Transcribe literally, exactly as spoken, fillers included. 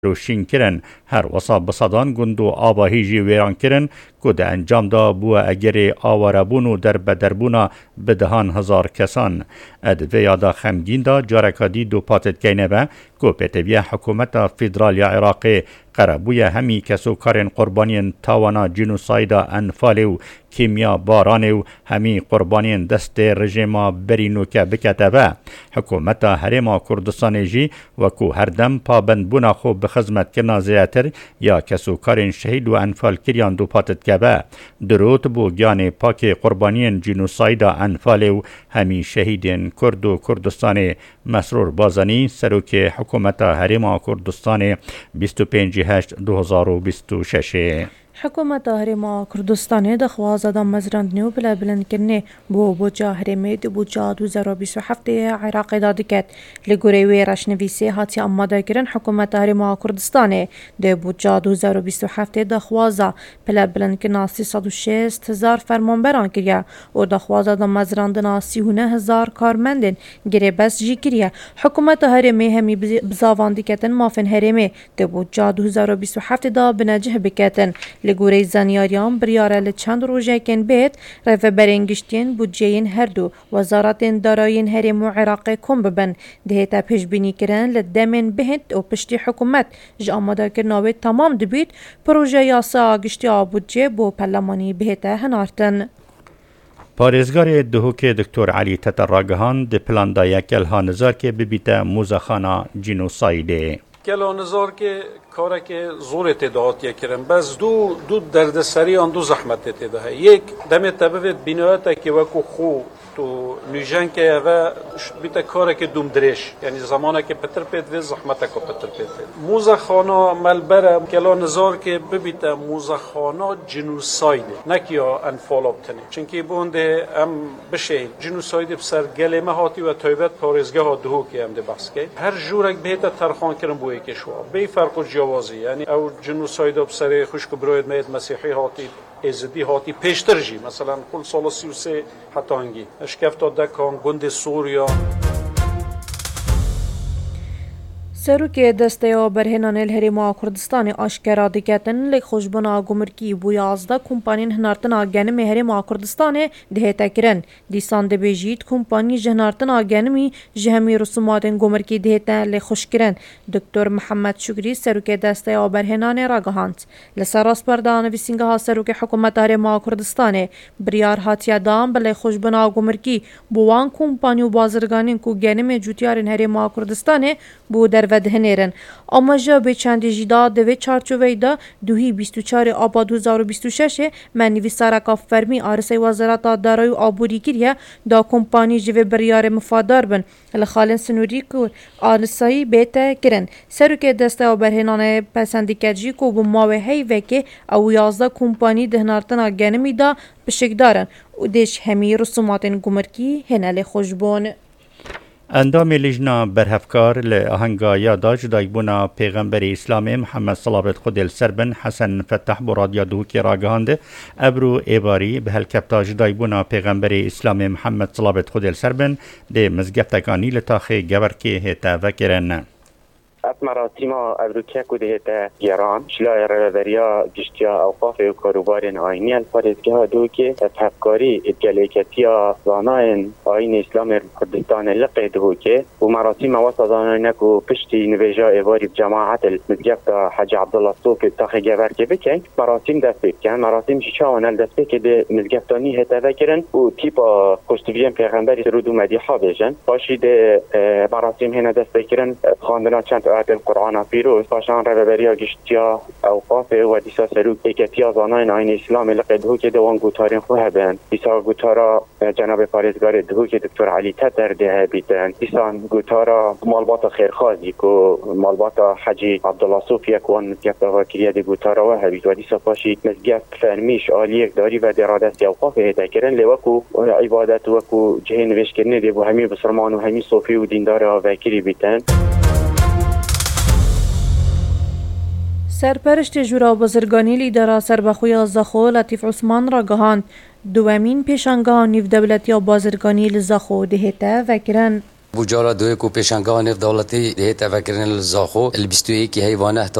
روشین کرن هر وصا بصدان گندو آباهی جی ویران کرن که ده انجام دا بو اگر آواربونو در بدربونا بدهان هزار کسان. ادوه یادا خمگین دا جارکادی دو پاتت گینه با که پیتویه حکومت فیدرالی عراقی قربوی همی کسو کارن قربانین تاوانا جنوسایدا انفال و کیمیا باران و همی قربانین دست رژیما برینو که بکته با حکومت هرما کردستان جی وکو هر دم پابند بونا خوب بخزمت کرنا زیاتر یا کسو کارن شهید و انفال کریان دو پاتت که با دروت بو گیان پاک قربانین جنوسایدا انفال و همی شهیدین کرد و کردستان مسرور بازنی سروک حکومت هرما کردستان بیست و پنج هشت دو هزار و بیست و شش. حکومت هرما کردستان دخواز دام مزراندنی و بلا بلند کرنه بو بوجا هرمی دی بوجا دو هزار و بیست و هفت عراق دادکت لگوری وی رشنویسی هاتی آماده کرن حکومت هرما کردستان دی بوجا دو هزار و بیست و هفت دخوازا بلا بلند کرنا سیصد و شصت هزار فرمانبران کریا و دخواز دام مزراندنا سی و نه هزار کارمندن گره بس جی کریا حکومت هرمی همی بزاوان دیکتن مافن هرمی دی بوجا دو هزار و بیست و هفت دا بنجه بکتن لگوری زنیاریان بریاره لچند روژه کن بید رفع برینگشتین بودجهین هر دو وزارتین دارایین هرم و عراق کن ببن دهیتا پیش بینی کرن لدمین بهند و پشتی حکومت جا آماده کرناوی تمام دبید پروژه یاسا آگشتی آبودجه بو پرلمانی بهتا هنارتن. پارێزگارê Duhokê Diktor Elî Teter ragihan di planda yekel hanezarkê bibîte mûzexana cînosayidê. کلانزار که کاره که زور تداعات یکرم بس دو دو دردسری آن دو زحمت تداه یک دم تبوید بینایت که وکو خو تو نیجن که و بیت کاره که دوم درش یعنی زمانه که پتر پید و زحمت که پتر پید موزخانا ملبره کلانزار که ببیت موزخانا جنوساید نکیا انفال ابتنی چونکه بونده ام بشه جنوساید بسر گلمه هاتی و تایبت پارزگاه ها دهو که هم ده بحث که هر جورک بهت ترخان کرن بوی که شوا بی فرق و جوازی یعنی او جنوساید بسر خوشک براید مید مسیحی هاتی ازدی هاتی پیشتر جی مثلا کل سال سی و سه حتی انگی اشکفت دکان گند سوریا سروک دسته و برهنان الهرما کردستان آشکارا دکتن لی خوشبنا گمرکی بو یازده کمپانین هنارتن آگانم هرما کردستان ده تکرن دیسان ده بیجید کمپانی جهنارتن آگانمی جهمی رسوماتن گمرکی ده تن لی خوشکرن دکتر محمد شکری سروک دسته و برهنان راگهاند لسراس پردان ویسینگه ها سروک حکومت هرما کردستان بریار هاتیا دام بلی خوشبنا گمرکی بوان کمپانی و بازرگانین کو گانم جوتیارن هرما کردستان بو در و دهنیرن اما جا به چندی جدا دوی چارچوبه دا دوهی بیست و چهار آبا دو هزار و بیست و شش منوی سارکا فرمی آرسی وزارت دارایی و آبوری کریه دا کمپانی جوی بریار مفادار بن لخالن سنوری کور آرسایی بیتا کرن سروک دسته و برهنان پسندی کجی کو بماوه هی وکه او یازده کمپانی دهنارتن آگانمی دا بشک دارن و دیش همی رسوماتن گمرکی هنال خوشبون. اندام لجنه برهفکار لآهنگا یادداشت دایبونا پیغمبر اسلام محمد صلوات خود سربن حسن فتح برادیا دوکی راگهاند ابرو ایباری به هلکپتاج دایبونا پیغمبر اسلام محمد صلوات خود سربن ده مزگفتگانی لتاخی گورکی هتا وکرن. ات مراسم ابروکیا کده تا ایران شلای رهبریا گشتیا اوقاف و کاروبار آینی الپارزگاه دو که تفکاری ادگلیکتیا زاناین آین اسلام کردستان لقه دو که و مراسم واسه زاناینک و پشتی نویجا ایواری جماعت المزگفت حج عبدالله صوف تاخی گور که بکن مراسم دست بکن مراسم شیشاوان دست بکن ده مزگفتانی هتا وکرن و تیپا کشتویان پیغمبری سرود و مدیحا بیشن باشی ده مراسم هنه دست بکرن خواندنا چند آیت القرآن پیروز باشان رهبریا گشتیا اوقاف و دیسا سروک ایکتیا زاناین آین اسلام لقدهو که دوان گوتارین خواه بند دیسا گوتارا جناب پارزگار دهو که دکتر علی تتر ده بیتن دیسا گوتارا مالبات خیرخوازی که مالبات حجی عبدالله صوف یک وان مزگفت واکریه ده گوتارا و هبید و دیسا پاشی مزگفت فرمیش آلیک داری و درادست اوقاف هیتا کرن لوکو عبادت وکو جهه نوش کرنه ده بو همی بسرمان و همی صوفی و دیندار واکری بیتن. سرپرشت جورا بازرگانی لیدرا سربخوی زخو لطیف عثمان را گهاند دوامین پیشنگاه نیو دولتی بازرگانی لزخو دهتا وکرن. بوجارا دوی کو پیشنگاه نف دولتی ده تفکرن الزاخو البستوی کی حیوانه